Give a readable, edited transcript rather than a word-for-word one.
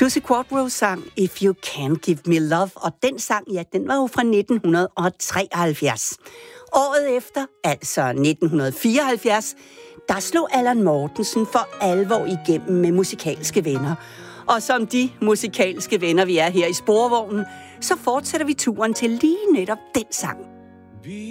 Susie Quatro sang If You Can Give Me Love, og den sang, ja, den var jo fra 1973. Året efter, altså 1974, der slog Allan Mortensen for alvor igennem med Musikalske Venner. Og som de musikalske venner, vi er her i Sporvognen, så fortsætter vi turen til lige netop den sang.